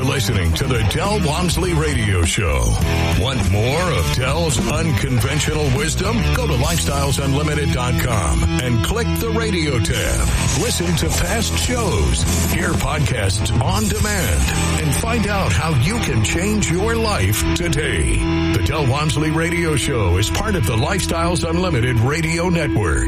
listening to the Del Walmsley Radio Show. Want more of Del's unconventional wisdom? Go to lifestylesunlimited.com and click the radio tab. Listen to past shows, hear podcasts on demand, and find out how you can change your life today. The Del Walmsley Radio Show is part of the Lifestyles Unlimited Radio Network.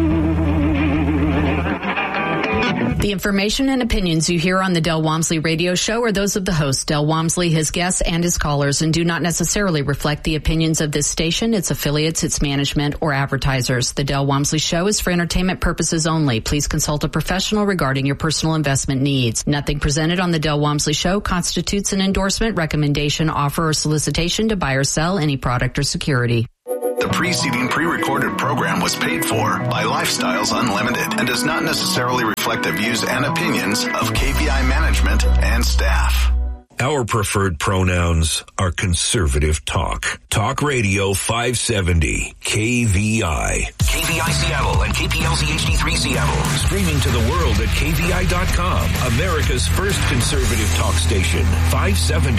The information and opinions you hear on the Del Walmsley Radio Show are those of the host, Del Walmsley, his guests, and his callers, and do not necessarily reflect the opinions of this station, its affiliates, its management, or advertisers. The Del Walmsley Show is for entertainment purposes only. Please consult a professional regarding your personal investment needs. Nothing presented on the Del Walmsley Show constitutes an endorsement, recommendation, offer, or solicitation to buy or sell any product or security. The preceding pre-recorded program was paid for by Lifestyles Unlimited and does not necessarily reflect the views and opinions of KVI management and staff. Our preferred pronouns are conservative talk. Talk Radio 570, KVI. KVI Seattle and KPLZ HD3 Seattle. Streaming to the world at KVI.com, America's first conservative talk station. 570,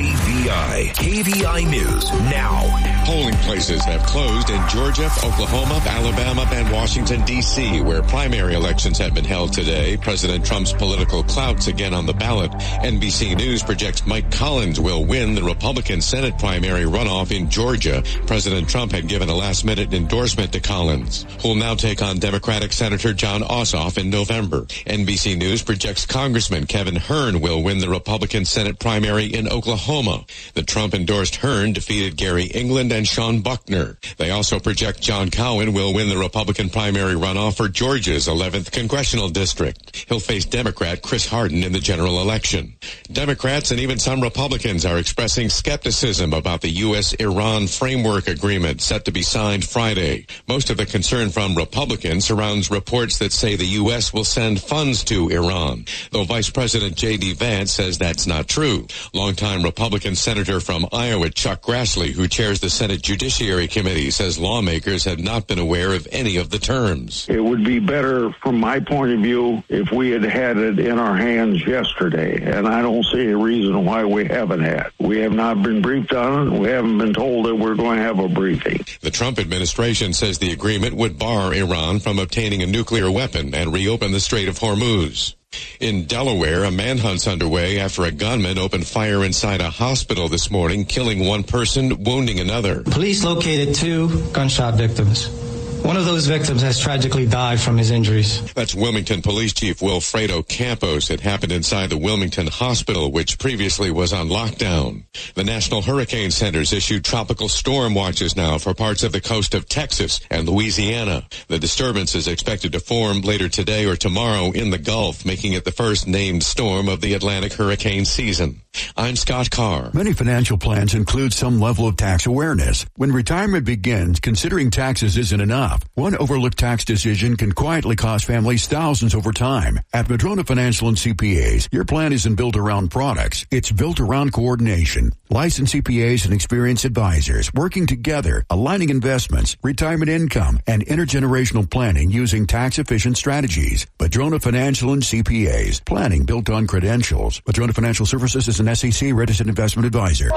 KVI. KVI News, now. Polling places have closed in Georgia, Oklahoma, Alabama, and Washington, D.C., where primary elections have been held today. President Trump's political clout's again on the ballot. NBC News projects Mike Collins will win the Republican Senate primary runoff in Georgia. President Trump had given a last-minute endorsement to Collins, who will now take on Democratic Senator Jon Ossoff in November. NBC News projects Congressman Kevin Hern will win the Republican Senate primary in Oklahoma. The Trump-endorsed Hern defeated Gary England and Sean Buckner. They also project John Cowan will win the Republican primary runoff for Georgia's 11th congressional district. He'll face Democrat Chris Hardin in the general election. Democrats and even some Republicans are expressing skepticism about the U.S.-Iran framework agreement set to be signed Friday. Most of the concern from Republicans surrounds reports that say the U.S. will send funds to Iran, though Vice President J.D. Vance says that's not true. Longtime Republican Senator from Iowa, Chuck Grassley, who chairs the Senate Judiciary Committee, says lawmakers have not been aware of any of the terms. It would be better, from my point of view, if we had had it in our hands yesterday, and I don't see a reason why we haven't had. We have not been briefed on it. We haven't been told that we're going to have a briefing. The Trump administration says the agreement would bar Iran from obtaining a nuclear weapon and reopen the Strait of Hormuz. In Delaware, a manhunt's underway after a gunman opened fire inside a hospital this morning, killing one person, wounding another. Police located 2 gunshot victims. One of those victims has tragically died from his injuries. That's Wilmington Police Chief Wilfredo Campos. It happened inside the Wilmington Hospital, which previously was on lockdown. The National Hurricane Center's issued tropical storm watches now for parts of the coast of Texas and Louisiana. The disturbance is expected to form later today or tomorrow in the Gulf, making it the first named storm of the Atlantic hurricane season. I'm Scott Carr. Many financial plans include some level of tax awareness. When retirement begins, considering taxes isn't enough. One overlooked tax decision can quietly cost families thousands over time. At Madrona Financial and CPAs, your plan isn't built around products. It's built around coordination. Licensed CPAs and experienced advisors working together, aligning investments, retirement income, and intergenerational planning using tax-efficient strategies. Madrona Financial and CPAs. Planning built on credentials. Madrona Financial Services is an SEC registered investment advisor.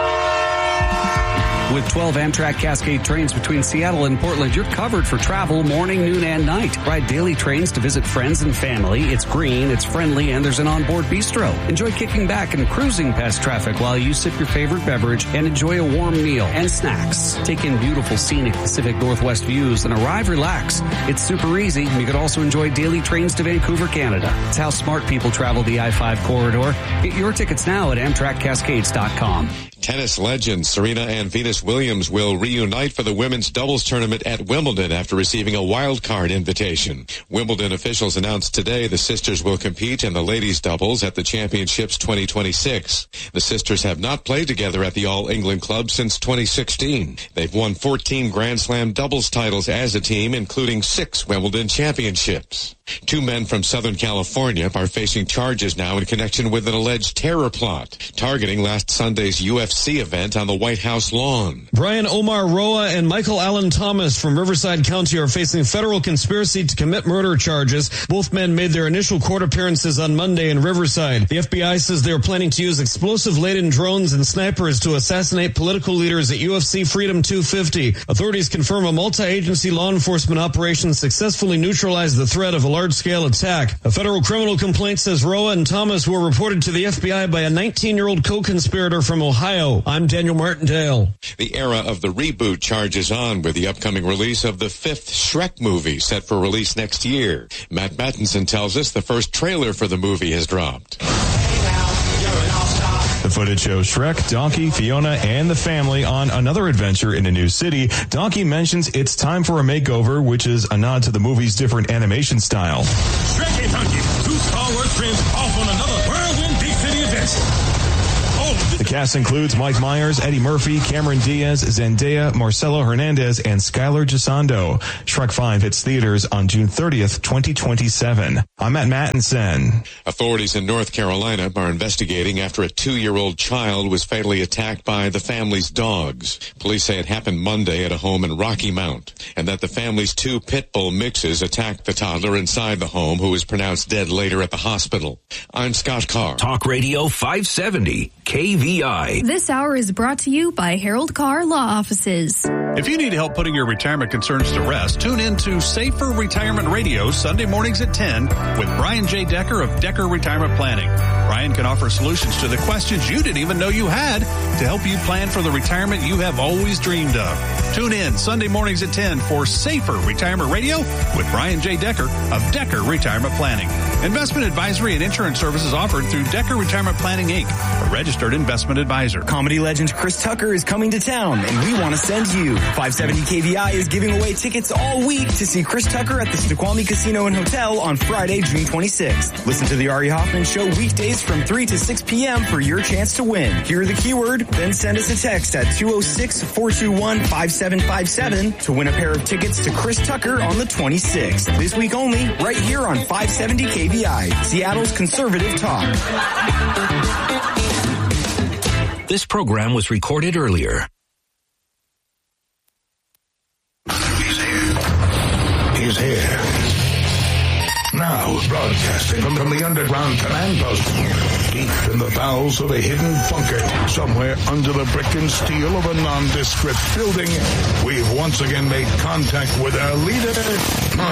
With 12 Amtrak Cascade trains between Seattle and Portland, you're covered for travel morning, noon, and night. Ride daily trains to visit friends and family. It's green, it's friendly, and there's an onboard bistro. Enjoy kicking back and cruising past traffic while you sip your favorite beverage and enjoy a warm meal and snacks. Take in beautiful scenic Pacific Northwest views and arrive relax. It's super easy. You can also enjoy daily trains to Vancouver, Canada. It's how smart people travel the I-5 corridor. Get your tickets now at AmtrakCascades.com. Tennis legends Serena and Venus Williams will reunite for the women's doubles tournament at Wimbledon after receiving a wild card invitation. Wimbledon officials announced today the sisters will compete in the ladies' doubles at the Championships 2026. The sisters have not played together at the All England Club since 2016. They've won 14 Grand Slam doubles titles as a team, including 6 Wimbledon championships. Two men from Southern California are facing charges now in connection with an alleged terror plot targeting last Sunday's UFC event on the White House lawn. Brian Omar Roa and Michael Allen Thomas from Riverside County are facing federal conspiracy to commit murder charges. Both men made their initial court appearances on Monday in Riverside. The FBI says they are planning to use explosive-laden drones and snipers to assassinate political leaders at UFC Freedom 250. Authorities confirm a multi-agency law enforcement operation successfully neutralized the threat of a large-scale attack. A federal criminal complaint says Roa and Thomas were reported to the FBI by a 19-year-old co-conspirator from Ohio. I'm Daniel Martindale. The era of the reboot charges on with the upcoming release of the fifth Shrek movie set for release next year. Matt Mattinson tells us the first trailer for the movie has dropped. The footage shows Shrek, Donkey, Fiona, and the family on another adventure in a new city. Donkey mentions it's time for a makeover, which is a nod to the movie's different animation style. Shrek and Donkey, two Star Wars friends off on another whirlwind big city adventure. The cast includes Mike Myers, Eddie Murphy, Cameron Diaz, Zendaya, Marcelo Hernandez, and Skylar Gisondo. Shrek 5 hits theaters on June 30th, 2027. I'm Matt Mattinson. Authorities in North Carolina are investigating after a 2-year-old child was fatally attacked by the family's dogs. Police say it happened Monday at a home in Rocky Mount, and that the family's 2 pit bull mixes attacked the toddler inside the home, who was pronounced dead later at the hospital. I'm Scott Carr. Talk Radio 570, KVI. This hour is brought to you by Harold Carr Law Offices. If you need help putting your retirement concerns to rest, tune in to Safer Retirement Radio Sunday mornings at 10 with Brian J. Decker of Decker Retirement Planning. Brian can offer solutions to the questions you didn't even know you had to help you plan for the retirement you have always dreamed of. Tune in Sunday mornings at 10 for Safer Retirement Radio with Brian J. Decker of Decker Retirement Planning. Investment advisory and insurance services offered through Decker Retirement Planning, Inc., a registered investment advisor. Comedy legend Chris Tucker is coming to town, and we want to send you. 570 KVI is giving away tickets all week to see Chris Tucker at the Snoqualmie Casino and Hotel on Friday, June 26th. Listen to the Ari Hoffman Show weekdays from 3 to 6 p.m. for your chance to win. Hear the keyword, then send us a text at 206-421-5757 to win a pair of tickets to Chris Tucker on the 26th. This week only, right here on 570 KVI, Seattle's conservative talk. This program was recorded earlier. He's here. Now broadcasting from the underground command post, deep in the bowels of a hidden bunker, somewhere under the brick and steel of a nondescript building, we've once again made contact with our leader,